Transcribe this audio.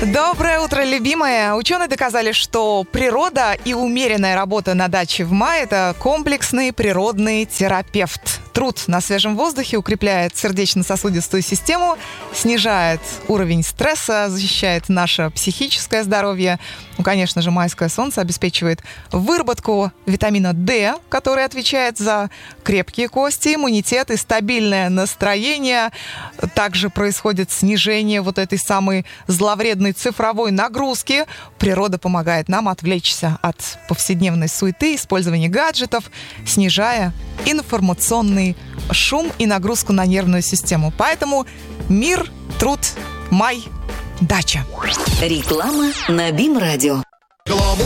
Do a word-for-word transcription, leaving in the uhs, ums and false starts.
Доброе утро, любимые! Ученые доказали, что природа и умеренная работа на даче в мае – это комплексный природный терапевт. Труд на свежем воздухе укрепляет сердечно-сосудистую систему, снижает уровень стресса, защищает наше психическое здоровье. Ну, конечно же, майское солнце обеспечивает выработку витамина D, который отвечает за крепкие кости, иммунитет и стабильное настроение. Также происходит снижение вот этой самой зловредной цифровой нагрузки. Природа помогает нам отвлечься от повседневной суеты, использования гаджетов, снижая информационный шум и нагрузку на нервную систему. Поэтому мир, труд, май, дача. Реклама на БИМ-радио.